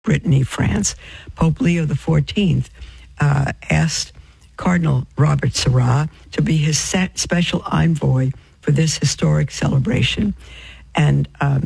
Brittany, France. Pope Leo XIV asked Cardinal Robert Sarah to be his special envoy for this historic celebration. And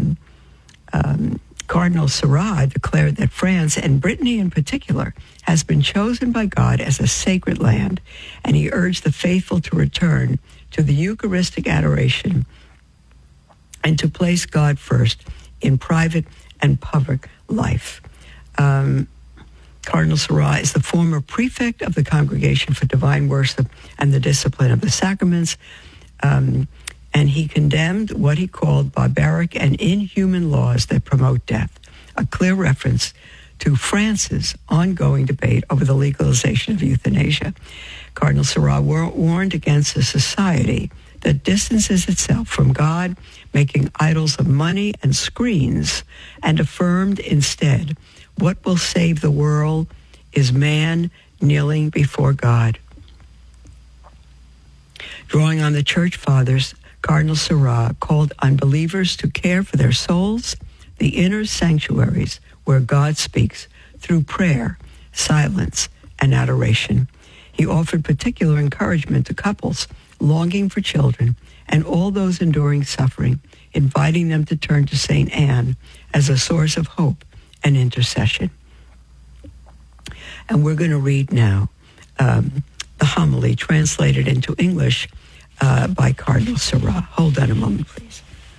Cardinal Sarah declared that France, and Brittany in particular, has been chosen by God as a sacred land, and he urged the faithful to return to the Eucharistic adoration and to place God first in private and public life. Cardinal Sarah is the former prefect of the Congregation for Divine Worship and the Discipline of the Sacraments, and he condemned what he called barbaric and inhuman laws that promote death, a clear reference to France's ongoing debate over the legalization of euthanasia. Cardinal Sarah warned against a society that distances itself from God, making idols of money and screens, and affirmed instead, what will save the world is man kneeling before God. Drawing on the Church Fathers, Cardinal Sarah called on believers to care for their souls, the inner sanctuaries where God speaks through prayer, silence, and adoration. He offered particular encouragement to couples longing for children and all those enduring suffering, inviting them to turn to St. Anne as a source of hope and intercession. And we're going to read now the homily translated into English by Cardinal Sarah. Hold on a moment, please.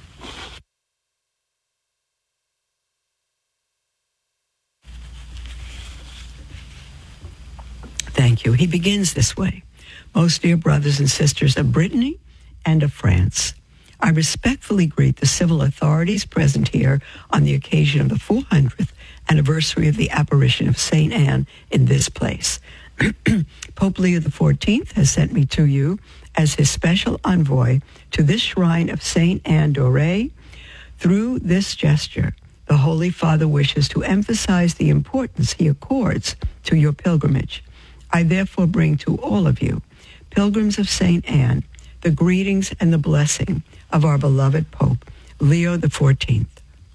Thank you. He begins this way. Most dear brothers and sisters of Brittany and of France, I respectfully greet the civil authorities present here on the occasion of the 400th anniversary of the apparition of St. Anne in this place. Pope Leo XIV has sent me to you as his special envoy to this shrine of St. Anne d'Auray. Through this gesture, the Holy Father wishes to emphasize the importance he accords to your pilgrimage. I therefore bring to all of you, pilgrims of St. Anne, the greetings and the blessing of our beloved Pope, Leo XIV.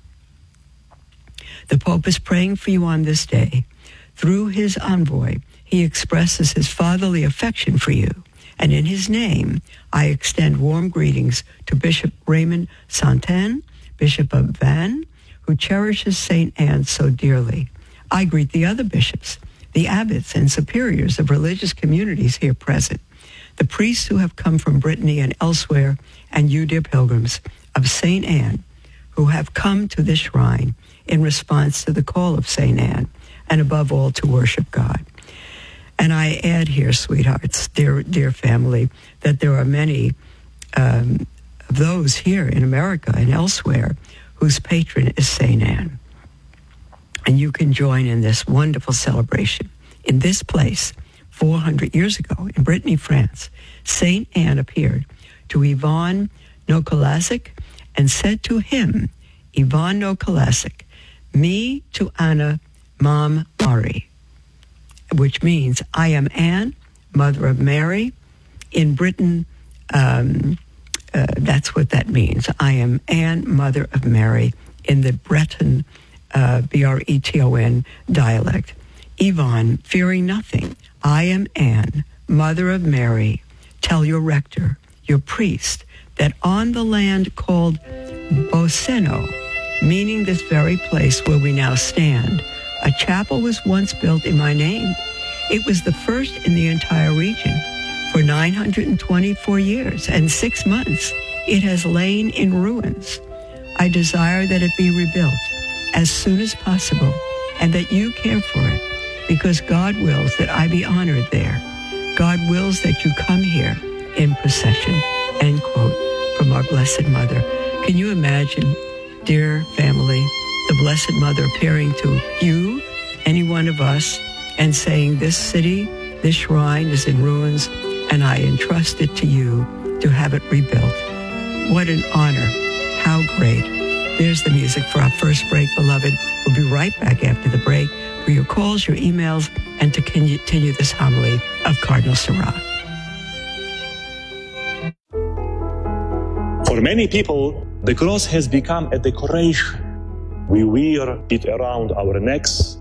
The Pope is praying for you on this day. Through his envoy, he expresses his fatherly affection for you, and in his name, I extend warm greetings to Bishop Raymond Santin, Bishop of Vannes, who cherishes St. Anne so dearly. I greet the other bishops, the abbots and superiors of religious communities here present, the priests who have come from Brittany and elsewhere, and you, dear pilgrims of St. Anne, who have come to this shrine in response to the call of St. Anne, and above all, to worship God. And I add here, sweethearts, dear family, that there are many of those here in America and elsewhere whose patron is St. Anne. And you can join in this wonderful celebration. In this place, 400 years ago, in Brittany, France, St. Anne appeared to Ivan Nokolasik and said to him, Ivan Nokolasik, me to Anna, Mam Mari, which means, I am Anne, Mother of Mary. In Britain, that's what that means. I am Anne, Mother of Mary, in the Breton, Breton dialect. Ivan, fearing nothing, I am Anne, Mother of Mary. Tell your rector, your priest, that on the land called Boseno, meaning this very place where we now stand, a chapel was once built in my name. It was the first in the entire region. For 924 years and 6 months, it has lain in ruins. I desire that it be rebuilt as soon as possible, and that you care for it, because God wills that I be honored there. God wills that you come here in procession, end quote, from our Blessed Mother. Can you imagine, dear family, the Blessed Mother appearing to you, any one of us, and saying, this city, this shrine is in ruins, and I entrust it to you to have it rebuilt. What an honor. How great. There's the music for our first break, beloved. We'll be right back after the break for your calls, your emails, and to continue this homily of Cardinal Sarah. For many people, the cross has become a decoration, We wear it around our necks